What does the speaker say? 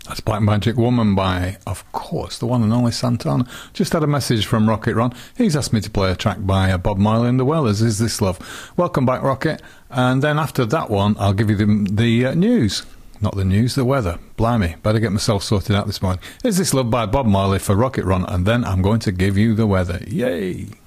That's Black Magic Woman by, of course, the one and only Santana. Just had a message from Rocket Ron. He's asked me to play a track by Bob Marley and the Wailers, Is This Love? Welcome back, Rocket. And then after that one, I'll give you the news. Not the news, the weather. Blimey, better get myself sorted out this morning. Is This Love by Bob Marley for Rocket Ron, and then I'm going to give you the weather. Yay!